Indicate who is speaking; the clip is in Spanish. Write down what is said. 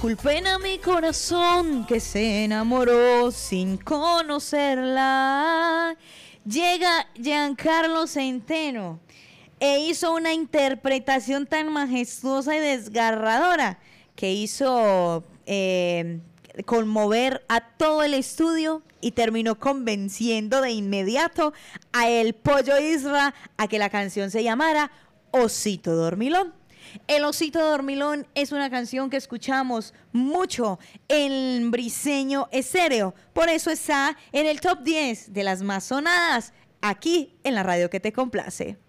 Speaker 1: Culpen a mi corazón que se enamoró sin conocerla. Llega Giancarlo Centeno e hizo una interpretación tan majestuosa y desgarradora que hizo conmover a todo el estudio y terminó convenciendo de inmediato a el Pollo Isra a que la canción se llamara Osito Dormilón. El Osito Dormilón es una canción que escuchamos mucho en Briseño Estéreo, por eso está en el top 10 de las más sonadas aquí en la radio que te complace.